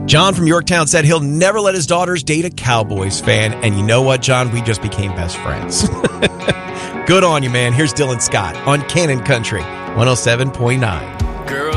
John from Yorktown said he'll never let his daughters date a Cowboys fan. And you know what, John? We just became best friends. Good on you, man. Here's Dylan Scott on Cannon Country 107.9.